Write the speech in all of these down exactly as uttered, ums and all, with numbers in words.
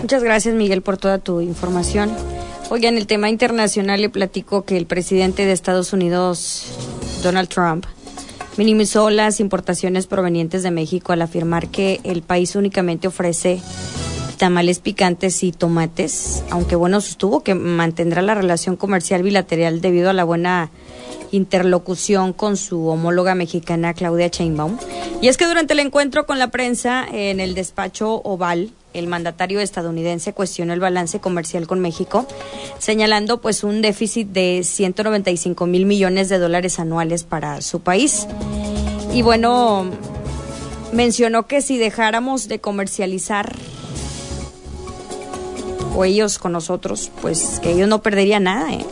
Muchas gracias, Miguel, por toda tu información. Oiga, en el tema internacional le platico que el presidente de Estados Unidos, Donald Trump, minimizó las importaciones provenientes de México al afirmar que el país únicamente ofrece tamales picantes y tomates, aunque bueno, sostuvo que mantendrá la relación comercial bilateral debido a la buena interlocución con su homóloga mexicana Claudia Sheinbaum. Y es que durante el encuentro con la prensa en el despacho Oval, el mandatario estadounidense cuestionó el balance comercial con México, señalando pues un déficit de ciento noventa y cinco mil millones de dólares anuales para su país. Y bueno, mencionó que si dejáramos de comercializar, o ellos con nosotros, pues que ellos no perderían nada, ¿eh?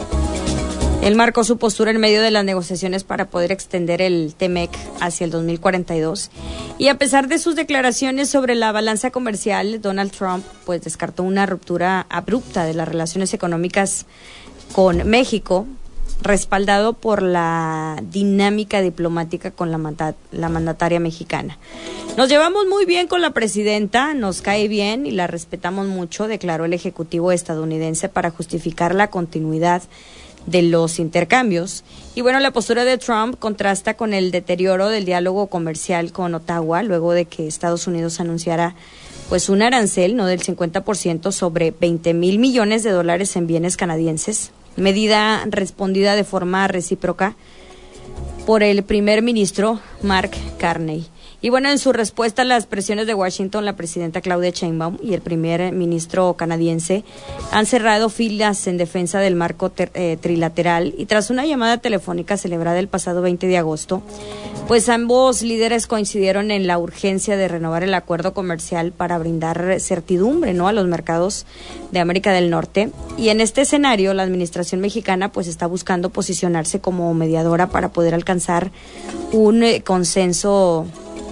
Él marcó su postura en medio de las negociaciones para poder extender el T M E C hacia el dos mil cuarenta y dos. Y a pesar de sus declaraciones sobre la balanza comercial, Donald Trump pues descartó una ruptura abrupta de las relaciones económicas con México, respaldado por la dinámica diplomática con la, manda- la mandataria mexicana. Nos llevamos muy bien con la presidenta, nos cae bien y la respetamos mucho, declaró el ejecutivo estadounidense para justificar la continuidad de los intercambios. Y bueno, la postura de Trump contrasta con el deterioro del diálogo comercial con Ottawa, luego de que Estados Unidos anunciara pues un arancel, no del cincuenta por ciento, sobre veinte mil millones de dólares en bienes canadienses, medida respondida de forma recíproca por el primer ministro Mark Carney. Y bueno, en su respuesta a las presiones de Washington, la presidenta Claudia Sheinbaum y el primer ministro canadiense han cerrado filas en defensa del marco ter- eh, trilateral, y tras una llamada telefónica celebrada el pasado veinte de agosto, pues ambos líderes coincidieron en la urgencia de renovar el acuerdo comercial para brindar certidumbre, ¿no?, a los mercados de América del Norte. Y en este escenario, la administración mexicana pues está buscando posicionarse como mediadora para poder alcanzar un eh, consenso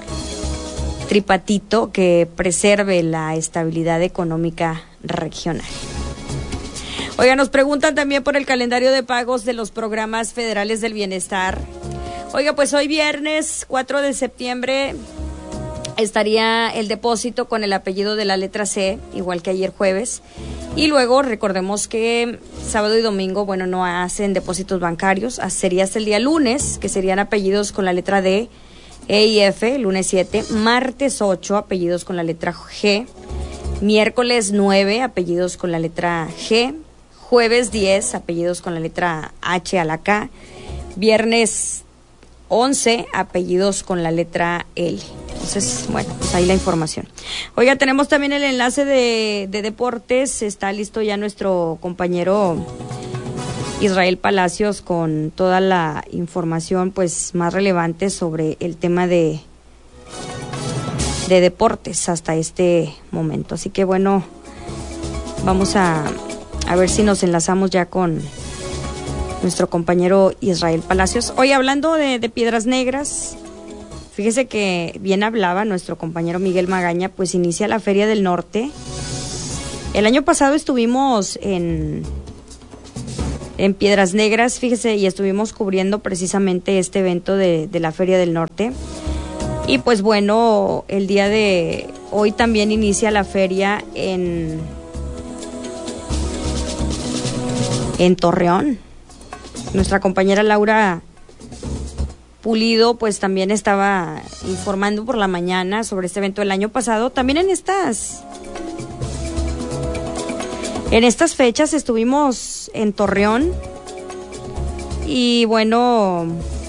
tripatito que preserve la estabilidad económica regional. Oiga, nos preguntan también por el calendario de pagos de los programas federales del bienestar. Oiga, pues hoy viernes cuatro de septiembre estaría el depósito con el apellido de la letra C, igual que ayer jueves. Y luego recordemos que sábado y domingo, bueno, no hacen depósitos bancarios, sería hasta el día lunes, que serían apellidos con la letra D, E y F, lunes siete, martes ocho, apellidos con la letra G, miércoles nueve, apellidos con la letra G, jueves diez, apellidos con la letra H a la K, viernes once, apellidos con la letra L. Entonces, bueno, pues ahí la información. Oiga, tenemos también el enlace de, de deportes, está listo ya nuestro compañero Israel Palacios con toda la información pues más relevante sobre el tema de, de deportes hasta este momento. Así que bueno, vamos a, a ver si nos enlazamos ya con nuestro compañero Israel Palacios. Hoy hablando de, de Piedras Negras, fíjese que bien hablaba nuestro compañero Miguel Magaña, pues inicia la Feria del Norte. El año pasado estuvimos en... en Piedras Negras, fíjese, y estuvimos cubriendo precisamente este evento de, de la Feria del Norte. Y pues bueno, el día de hoy también inicia la feria en, en Torreón. Nuestra compañera Laura Pulido pues también estaba informando por la mañana sobre este evento del año pasado. También en estas... En estas fechas estuvimos en Torreón y bueno,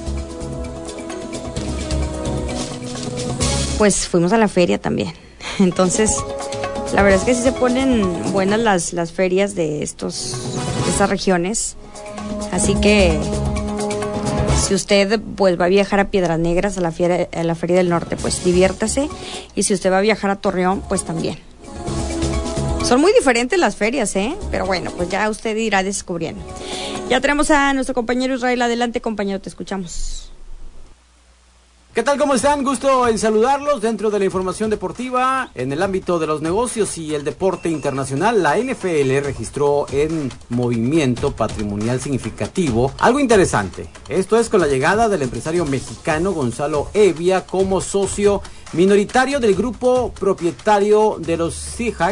pues fuimos a la feria también. Entonces, la verdad es que sí se ponen buenas las, las ferias de estos, de estas regiones. Así que si usted pues va a viajar a Piedras Negras, a la, fiera, a la Feria del Norte, pues diviértase. Y si usted va a viajar a Torreón, pues también. Son muy diferentes las ferias, ¿eh? Pero bueno, pues ya usted irá descubriendo. Ya tenemos a nuestro compañero Israel. Adelante, compañero, te escuchamos. ¿Qué tal? ¿Cómo están? Gusto en saludarlos dentro de la información deportiva. En el ámbito de los negocios y el deporte internacional, la N F L registró en movimiento patrimonial significativo algo interesante. Esto es con la llegada del empresario mexicano Gonzalo Evia como socio minoritario del grupo propietario de los Seahawks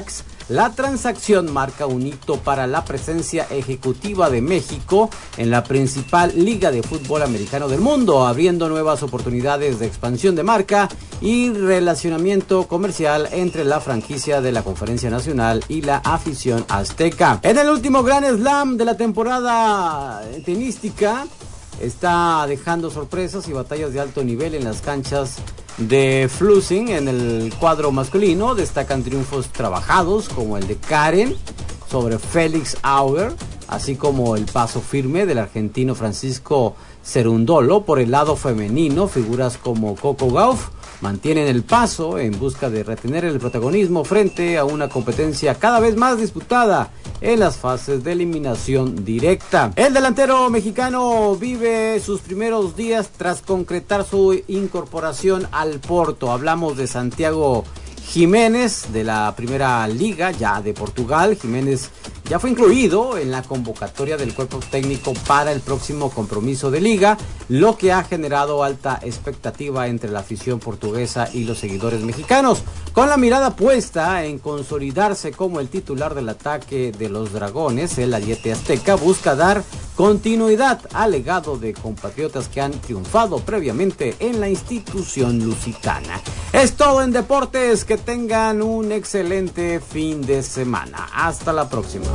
La transacción marca un hito para la presencia ejecutiva de México en la principal liga de fútbol americano del mundo, abriendo nuevas oportunidades de expansión de marca y relacionamiento comercial entre la franquicia de la Conferencia Nacional y la afición azteca. En el último Grand Slam de la temporada tenística, está dejando sorpresas y batallas de alto nivel en las canchas de Flushing. En el cuadro masculino destacan triunfos trabajados como el de Karen sobre Félix Auger, así como el paso firme del argentino Francisco Cerundolo. Por el lado femenino, figuras como Coco Gauff mantienen el paso en busca de retener el protagonismo frente a una competencia cada vez más disputada en las fases de eliminación directa. El delantero mexicano vive sus primeros días tras concretar su incorporación al Porto. Hablamos de Santiago Jiménez, de la Primera Liga, ya de Portugal. Jiménez ya fue incluido en la convocatoria del cuerpo técnico para el próximo compromiso de liga, lo que ha generado alta expectativa entre la afición portuguesa y los seguidores mexicanos, con la mirada puesta en consolidarse como el titular del ataque de los Dragones. El ariete azteca busca dar continuidad al legado de compatriotas que han triunfado previamente en la institución lusitana. Es todo en deportes, que tengan un excelente fin de semana. Hasta la próxima.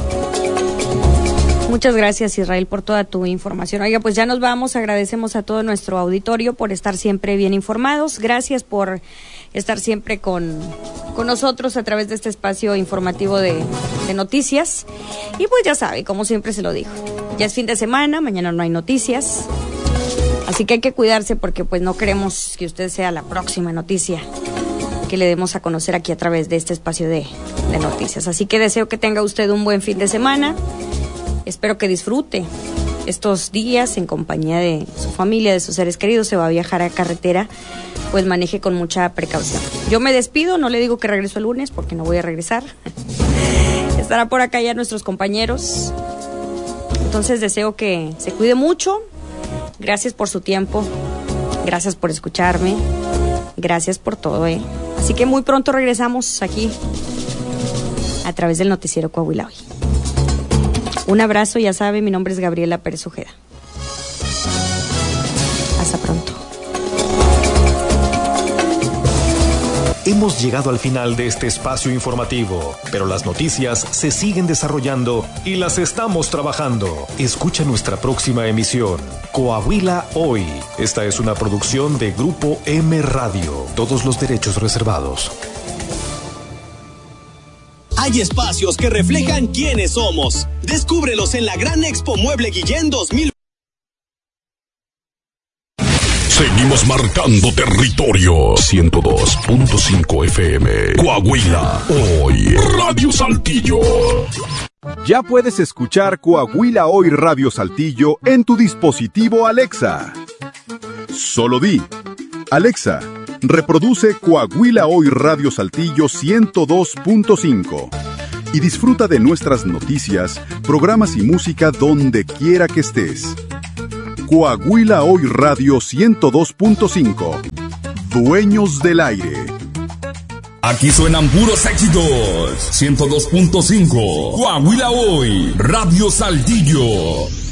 Muchas gracias, Israel, por toda tu información. Oiga, pues ya nos vamos. Agradecemos a todo nuestro auditorio por estar siempre bien informados. Gracias por estar siempre con, con nosotros a través de este espacio informativo de, de noticias. Y pues ya sabe, como siempre se lo digo, ya es fin de semana, mañana no hay noticias. Así que hay que cuidarse, porque pues no queremos que usted sea la próxima noticia que le demos a conocer aquí a través de este espacio de, de noticias. Así que deseo que tenga usted un buen fin de semana. Espero que disfrute estos días en compañía de su familia, de sus seres queridos. Se va a viajar a carretera, pues maneje con mucha precaución. Yo me despido, no le digo que regreso el lunes, porque no voy a regresar. Estará por acá ya nuestros compañeros. Entonces deseo que se cuide mucho. Gracias por su tiempo. Gracias por escucharme. Gracias por todo, ¿eh? Así que muy pronto regresamos aquí a través del noticiero Coahuila Hoy. Un abrazo, ya sabe, mi nombre es Gabriela Pérez Ojeda. Hasta pronto. Hemos llegado al final de este espacio informativo, pero las noticias se siguen desarrollando y las estamos trabajando. Escucha nuestra próxima emisión, Coahuila Hoy. Esta es una producción de Grupo M Radio. Todos los derechos reservados. Hay espacios que reflejan quiénes somos. Descúbrelos en la Gran Expo Mueble Guillén dos mil. Seguimos marcando territorio. ciento dos punto cinco F M. Coahuila Hoy. Radio Saltillo. Ya puedes escuchar Coahuila Hoy Radio Saltillo en tu dispositivo Alexa. Solo di: Alexa, reproduce Coahuila Hoy Radio Saltillo ciento dos punto cinco y disfruta de nuestras noticias, programas y música donde quiera que estés. Coahuila Hoy Radio ciento dos punto cinco. Dueños del aire. Aquí suenan puros éxitos. ciento dos punto cinco. Coahuila Hoy Radio Saltillo.